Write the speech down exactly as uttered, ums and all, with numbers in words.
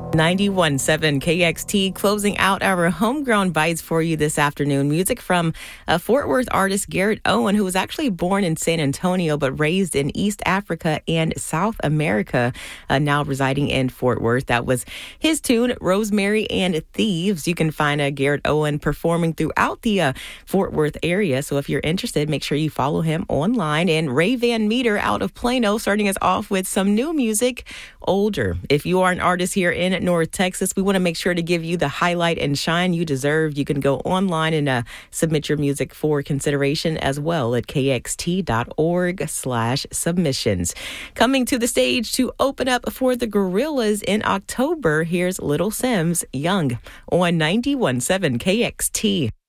ninety-one point seven K X T closing out our homegrown bites for you this afternoon. Music from a Fort Worth artist, Garrett Owen, who was actually born in San Antonio but raised in East Africa and South America, uh, now residing in Fort Worth. That was his tune, Rosemary and Thieves. You can find uh, Garrett Owen performing throughout the uh, Fort Worth area. So if you're interested, make sure you follow him online. And Ray Van Meter out of Plano starting us off with some new music, Older. If you are an artist here in North Texas, we want to make sure to give you the highlight and shine you deserve. You can go online and uh, submit your music for consideration as well at kxt.org slash submissions. Coming to the stage to open up for the Gorillaz in October, here's Little Simz, Young, on ninety-one point seven K X T.